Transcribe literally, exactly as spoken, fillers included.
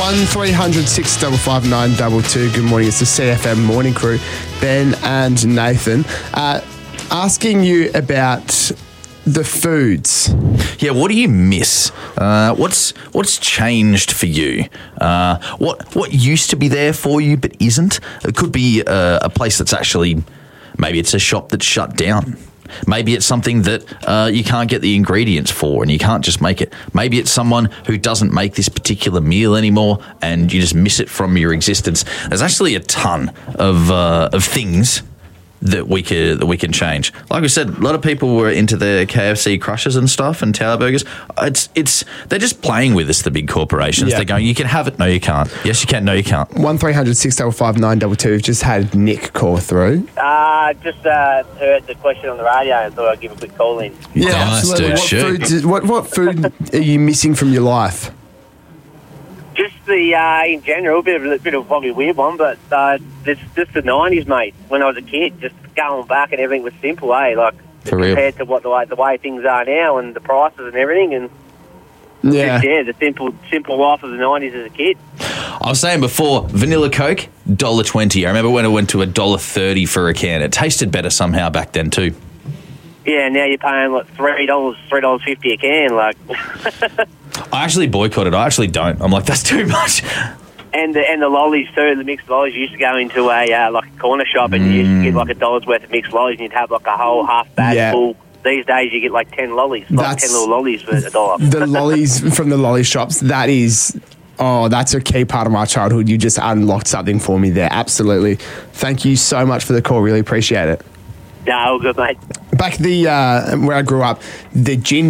one three hundred six five five nine two two. Good morning. It's the C F M Morning Crew. Ben and Nathan. Uh, asking you about the foods. Yeah, what do you miss? Uh, what's what's changed for you? Uh, what what used to be there for you but isn't? It could be a, a place that's actually, maybe it's a shop that's shut down. Maybe it's something that uh, you can't get the ingredients for and you can't just make it. Maybe it's someone who doesn't make this particular meal anymore and you just miss it from your existence. There's actually a ton of uh, of things that we can that we can change. Like I said, a lot of people were into the K F C crushes and stuff and Tower Burgers. It's it's they're just playing with us, the big corporations. Yeah. They're going, you can have it, no you can't. Yes you can, no you can't. one three hundred six five five nine two two. We've just had Nick call through. Uh, just uh, heard the question on the radio and thought I'd give a quick call in. Yeah, Nice, absolutely. dude, What shoot. food, what, what food are you missing from your life? Just the, uh, in general, a bit of a bit of a foggy weird one, but uh, it's just the nineties, mate. When I was a kid, just going back and everything was simple, eh? Like, For real. compared to what the way, the way things are now and the prices and everything. And Yeah. just, yeah, the simple simple life of the nineties as a kid. I was saying before, vanilla Coke, one dollar twenty. I remember when it went to one dollar thirty for a can. It tasted better somehow back then too. Yeah, now you're paying like three dollars, three dollars fifty a can, like. I actually boycotted. I actually don't. I'm like, that's too much. And the and the lollies too, the mixed lollies. You used to go into a uh, like a corner shop and you used to get like a dollar's worth of mixed lollies, and you'd have like a whole half bag Yeah. full. These days you get like ten lollies, like That's- ten little lollies for a dollar. The lollies from the lolly shops, that is, oh, that's a key part of my childhood. You just unlocked something for me there. Absolutely. Thank you so much for the call. Really appreciate it. No, all good, mate. Back the uh, where I grew up, the gin